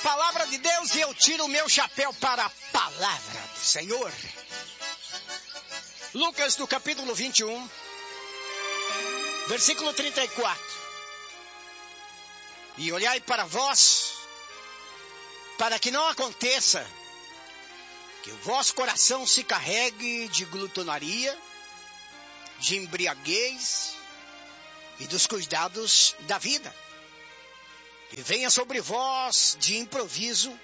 palavra de Deus e eu tiro o meu chapéu para a palavra do Senhor. Lucas, do capítulo 21, versículo 34. E olhai para vós, para que não aconteça que o vosso coração se carregue de glutonaria, de embriaguez e dos cuidados da vida. E venha sobre vós de improviso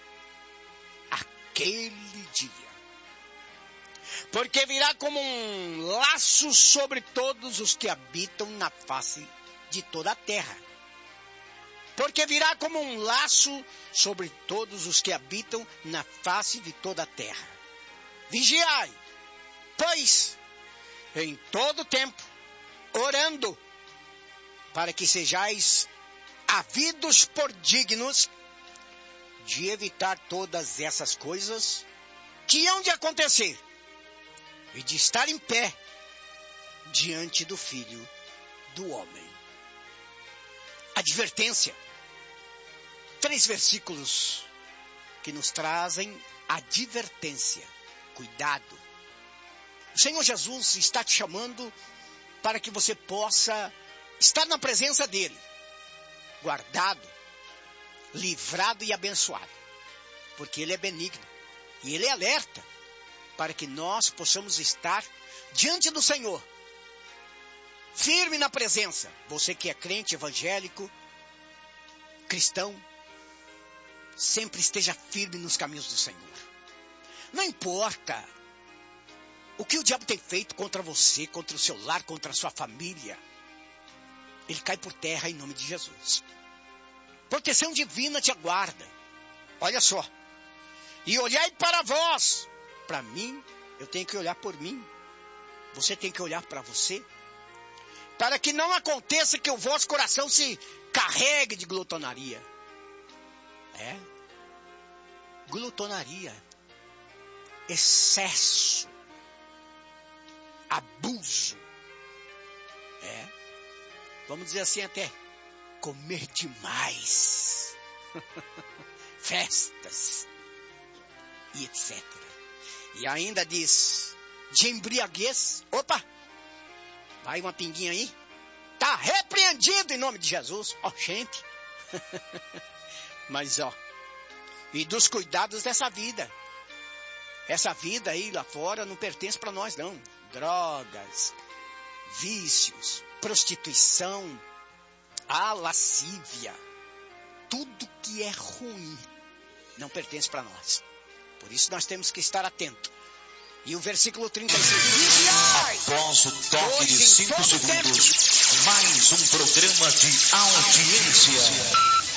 aquele dia. Porque virá como um laço sobre todos os que habitam na face de toda a terra. Porque virá como um laço sobre todos os que habitam na face de toda a terra. Vigiai, pois, em todo tempo, orando, para que sejais havidos por dignos de evitar todas essas coisas que hão de acontecer e de estar em pé diante do Filho do Homem. Advertência. 3 versículos que nos trazem advertência. Cuidado. O Senhor Jesus está te chamando para que você possa estar na presença dele, guardado, livrado e abençoado, porque ele é benigno e ele é alerta para que nós possamos estar diante do Senhor, firme na presença. Você que é crente, evangélico, cristão, sempre esteja firme nos caminhos do Senhor. Não importa o que o diabo tem feito contra você, contra o seu lar, contra a sua família, ele cai por terra em nome de Jesus. Proteção divina te aguarda. Olha só. E olhai para vós. Para mim, eu tenho que olhar por mim. Você tem que olhar para você. Para que não aconteça que o vosso coração se carregue de glutonaria. Glutonaria. Excesso. Abuso. Vamos dizer assim até. Comer demais. Festas. E etc. E ainda diz. De embriaguez. Opa. Vai uma pinguinha aí. Tá repreendido em nome de Jesus. Gente. Mas e dos cuidados dessa vida. Essa vida aí lá fora não pertence para nós não. Drogas, vícios, prostituição, a lascívia, tudo que é ruim não pertence para nós. Por isso nós temos que estar atentos. E o versículo 36. Após o toque de 5 segundos, mais um programa de audiência.